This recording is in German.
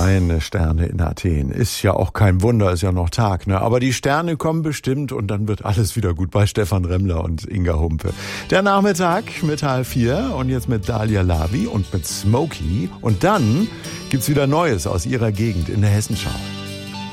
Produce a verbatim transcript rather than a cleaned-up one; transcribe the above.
keine Sterne in Athen. Ist ja auch kein Wunder, ist ja noch Tag, ne? Aber die Sterne kommen bestimmt und dann wird alles wieder gut bei Stefan Remmler und Inga Humpe. Der Nachmittag mit halb vier und jetzt mit Dalia Lavi und mit Smokey. Und dann gibt's wieder Neues aus ihrer Gegend in der Hessenschau.